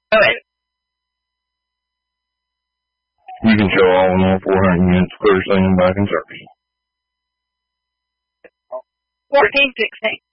Oh, and You can show all in all 400 units clear singing back in service. 1416.